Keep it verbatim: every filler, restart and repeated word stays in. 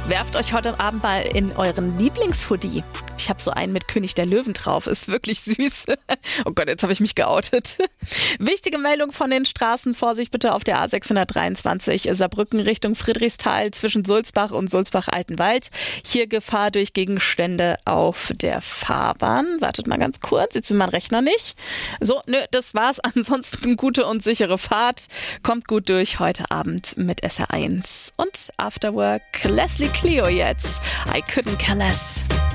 Werft euch heute Abend mal in euren Lieblingshoodie. Ich habe so einen mit König der Löwen drauf. Ist wirklich süß. Oh Gott, jetzt habe ich mich geoutet. Wichtige Meldung von den Straßen. Vorsicht bitte auf der A sechshundertdreiundzwanzig Saarbrücken Richtung Friedrichsthal zwischen Sulzbach und Sulzbach-Altenwald. Hier Gefahr durch Gegenstände auf der Fahrbahn. Wartet mal ganz kurz. Jetzt will mein Rechner nicht. So, nö, das war's. Ansonsten gute und sichere Fahrt. Kommt gut durch heute Abend mit S R eins. Und Afterwork Leslie Clio jetzt. I couldn't care less.